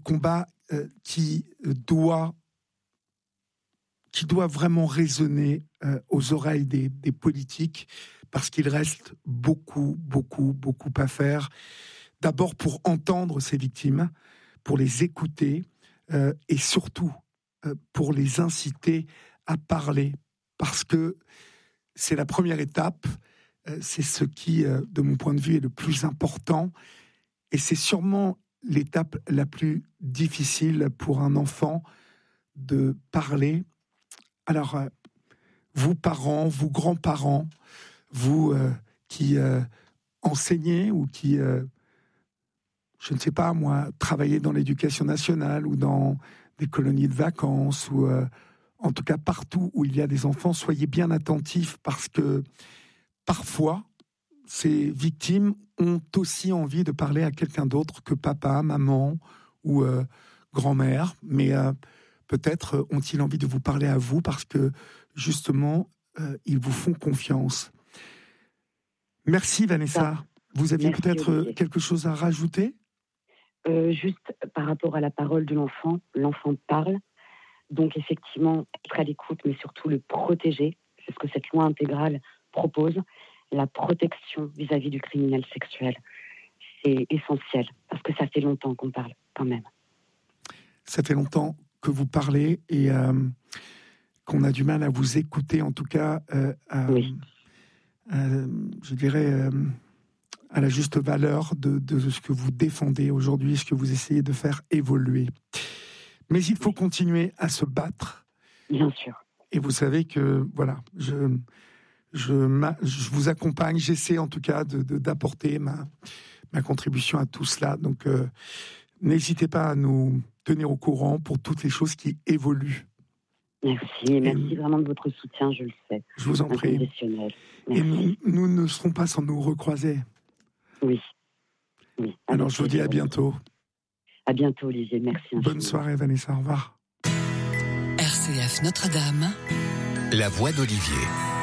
combat qui doit vraiment résonner aux oreilles des politiques, parce qu'il reste beaucoup à faire. D'abord pour entendre ces victimes, pour les écouter, et surtout pour les inciter à parler, parce que c'est la première étape, c'est ce qui, de mon point de vue, est le plus important, et c'est sûrement l'étape la plus difficile pour un enfant, de parler. Alors, vous parents, vous grands-parents, vous qui enseignez ou qui, je ne sais pas moi, travaillez dans l'éducation nationale ou dans des colonies de vacances, ou en tout cas partout où il y a des enfants, soyez bien attentifs, parce que parfois, ces victimes ont aussi envie de parler à quelqu'un d'autre que papa, maman ou grand-mère, mais peut-être ont-ils envie de vous parler à vous, parce que justement, ils vous font confiance. Merci Vanessa. Vous aviez peut-être Olivier. quelque chose à rajouter ? Juste par rapport à la parole de l'enfant parle, donc effectivement être à l'écoute, mais surtout le protéger, c'est ce que cette loi intégrale propose, la protection vis-à-vis du criminel sexuel. C'est essentiel, parce que ça fait longtemps qu'on parle, quand même. Ça fait longtemps que vous parlez, et qu'on a du mal à vous écouter, en tout cas, oui. Je dirais, à la juste valeur de ce que vous défendez aujourd'hui, ce que vous essayez de faire évoluer. Mais il faut continuer à se battre. Bien sûr. Et vous savez que, voilà, je vous accompagne, j'essaie en tout cas d'apporter ma contribution à tout cela. Donc, n'hésitez pas à nous tenir au courant pour toutes les choses qui évoluent. Merci vraiment de votre soutien, je le sais. Je vous en prie. Et nous ne serons pas sans nous recroiser. Oui. Alors je vous dis à bientôt. À bientôt Olivier, merci. Bonne soirée Vanessa, au revoir. RCF Notre-Dame. La voix d'Olivier.